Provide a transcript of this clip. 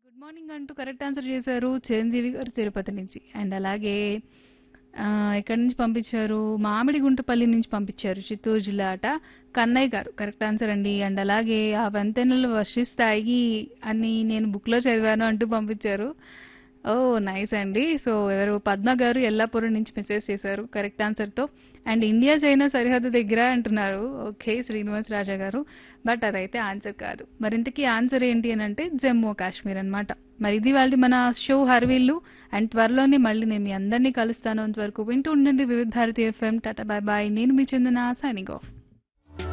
Good morning అంటూ correct answer చేశారు చిరంజీవి గారు తిరుపతి నుంచి. అండ్ అలాగే ఎక్కడి నుంచి పంపించారు, మామిడిగుంటపల్లి నుంచి పంపించారు, చిత్తూరు జిల్లా అట. కన్నయ్య గారు కరెక్ట్ ఆన్సర్ అండి. అండ్ అలాగే ఆ వంతెనలు వర్షిస్తాయి అని నేను బుక్ లో చదివాను అంటూ పంపించారు. ఓ నైస్ అండి. సో ఎవరు పద్మ గారు ఎల్లాపురం నుంచి మెసేజ్ చేశారు కరెక్ట్ ఆన్సర్ తో. అండ్ ఇండియా చైనా సరిహద్దు దగ్గర అంటున్నారు. ఓకే శ్రీనివాస్ రాజా గారు. బట్ అదైతే ఆన్సర్ కాదు. మరి ఇంతకీ ఆన్సర్ ఏంటి అని అంటే జమ్మూ కాశ్మీర్ అన్నమాట. మరి ఇది వాళ్ళ మన షో హర్వీల్లు. అండ్ త్వరలోనే మళ్ళీ నేను మీ అందరినీ కలుస్తాను. అంతవరకు వింటూ ఉండండి వివిధ Bharati FM. Tata bye bye. నేను మీ చందన సైనింగ్ ఆఫ్.